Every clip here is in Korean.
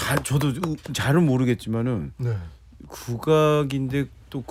저도 잘은 모르겠지만은 네. 국악인데 또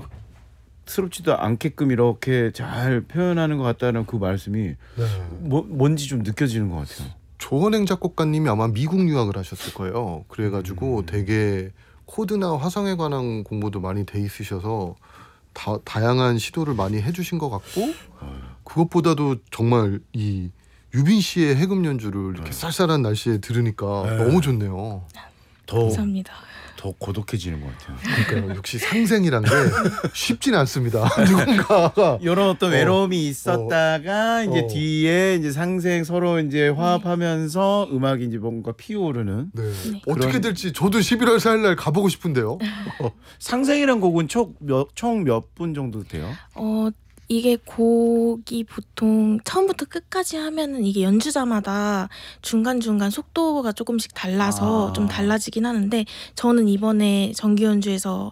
국악스럽지도 않게끔 이렇게 잘 표현하는 것 같다는 그 말씀이 네. 뭔지 좀 느껴지는 것 같아요. 조원행 작곡가님이 아마 미국 유학을 하셨을 거예요. 그래가지고 되게 코드나 화성에 관한 공부도 많이 돼 있으셔서 다양한 시도를 많이 해주신 것 같고 그것보다도 정말 이 유빈 씨의 해금 연주를 이렇게 쌀쌀한 날씨에 들으니까 너무 좋네요. 감사합니다. 더 고독해지는 것 같아요. 그러니까요. 역시 상생이란 게 쉽진 않습니다. 누군가가 이런 어떤 외로움이 있었다가 이제 뒤에 이제 상생 서로 이제 화합하면서 음악이 이제 뭔가 피어오르는. 네. 네. 어떻게 될지 저도 11월 4일 날 가보고 싶은데요. 상생이란 곡은 총 몇 분 정도 돼요? 이게 곡이 보통 처음부터 끝까지 하면은 이게 연주자마다 중간중간 속도가 조금씩 달라서 좀 달라지긴 하는데 저는 이번에 정규 연주에서는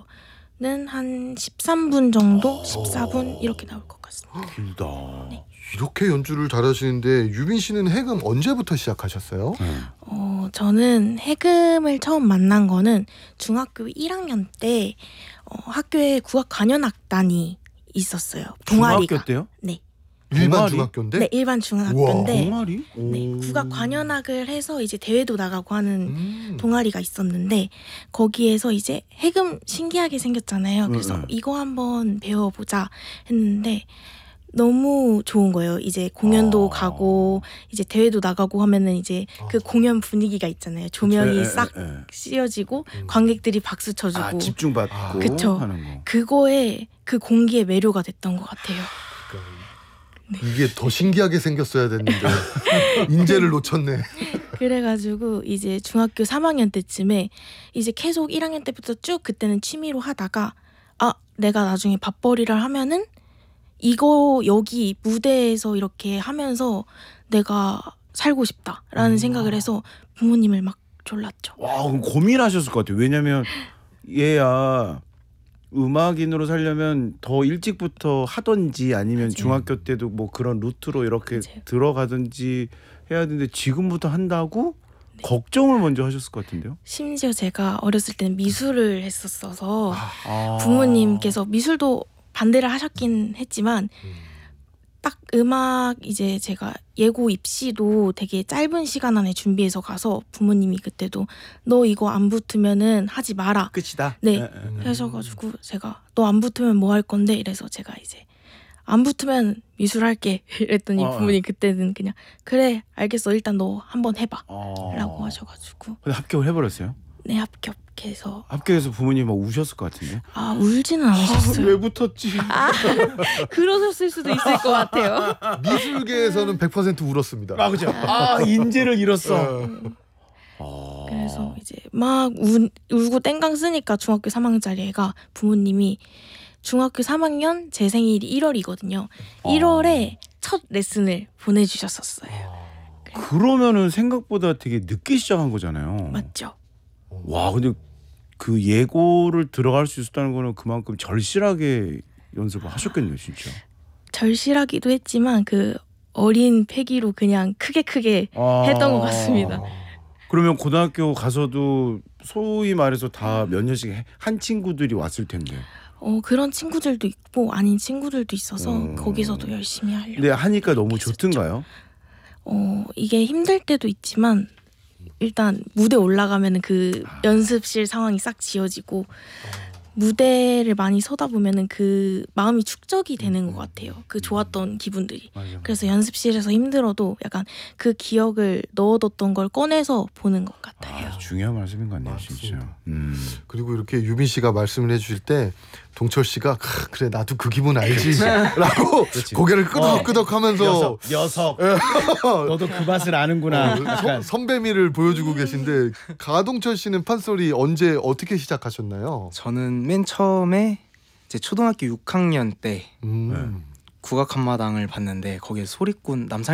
한 13분 정도? 14분 이렇게 나올 것 같습니다. 길다. 이렇게 연주를 잘하시는데 유빈 씨는 해금 언제부터 시작하셨어요? 저는 해금을 처음 만난 거는 중학교 1학년 때 학교에 국악 관현악단이 있었어요. 동아리가. 중학교 때요? 네. 일반 동아리? 중학교인데? 네, 일반 중학교인데 동아리? 네, 국악 관현악을 해서 이제 대회도 나가고 하는 동아리가 있었는데 거기에서 이제 해금 신기하게 생겼잖아요. 그래서 이거 한번 배워보자 했는데 너무 좋은 거예요. 이제 공연도 가고 이제 대회도 나가고 하면은 이제 그 공연 분위기가 있잖아요. 조명이 싹 씌워지고 관객들이 박수 쳐주고 집중받고 그쵸. 하는 거. 그거에 그 공기에 매료가 됐던 것 같아요. 이게 더 신기하게 생겼어야 됐는데 인재를 놓쳤네. 그래가지고 이제 중학교 3학년 때쯤에 이제 계속 1학년 때부터 쭉 그때는 취미로 하다가 내가 나중에 밥벌이를 하면은 이거 여기 무대에서 이렇게 하면서 내가 살고 싶다라는 생각을 해서 부모님을 막 졸랐죠. 와, 그럼 고민하셨을 것 같아요. 왜냐면 얘야 음악인으로 살려면 더 일찍부터 하던지 아니면 맞아요. 중학교 때도 뭐 그런 루트로 이렇게 맞아요. 들어가든지 해야 되는데 지금부터 한다고 걱정을 먼저 하셨을 것 같은데요. 심지어 제가 어렸을 때는 미술을 했었어서 아. 부모님께서 미술도 반대를 하셨긴 했지만 딱 음악 이제 제가 예고 입시도 되게 짧은 시간 안에 준비해서 가서 부모님이 그때도 너 이거 안 붙으면은 하지 마라. 끝이다. 네. 하셔가지고 제가 너 안 붙으면 뭐 할 건데 이래서 제가 이제 안 붙으면 미술할게 이랬더니 부모님 그때는 그냥 그래 알겠어 일단 너 한번 해봐 라고 하셔가지고 근데 합격을 해버렸어요. 네 합격해서 합격해서 부모님 막 우셨을 것 같은데. 울지는 않으셨어요. 왜 붙었지? 그러셨을 수도 있을 것 같아요. 미술계에서는 100% 울었습니다. 그죠. 인재를 잃었어. 그래서 이제 막 울고 땡강 쓰니까 중학교 3학년짜리 애가 부모님이 중학교 3학년 제 생일이 1월이거든요. 1월에 첫 레슨을 보내주셨었어요. 그러면은 생각보다 되게 늦게 시작한 거잖아요. 맞죠? 와, 근데 그 예고를 들어갈 수 있었다는 거는 그만큼 절실하게 연습을 하셨겠네요, 진짜. 절실하기도 했지만 그 어린 패기로 그냥 크게 했던 것 같습니다. 그러면 고등학교 가서도 소위 말해서 다 몇 년씩 한 친구들이 왔을 텐데. 그런 친구들도 있고 아닌 친구들도 있어서 거기서도 열심히 하려고. 근데 하니까 너무 좋던가요? 이게 힘들 때도 있지만 일단 무대 올라가면은 그 연습실 상황이 싹 지워지고 무대를 많이 서다 보면은 그 마음이 축적이 되는 것 같아요. 그 좋았던 기분들이. 맞아. 그래서 연습실에서 힘들어도 약간 그 기억을 넣어뒀던 걸 꺼내서 보는 것 같아요. 중요한 말씀인 것 같네요, 진짜. 그리고 이렇게 유빈 씨가 말씀을 해주실 때 동철 씨가 그래 나도 그 기분 알지라고 고개를 끄덕끄덕하면서 녀석. 너도 그 맛을 아는구나. 선배미를 보여주고 계신데 가동철 씨는 판소리 언제 어떻게 시작하셨나요? 저는 맨 처음에 제 초등학교 6학년 때 네. 국악 한마당을 봤는데 거기에 소리꾼 남상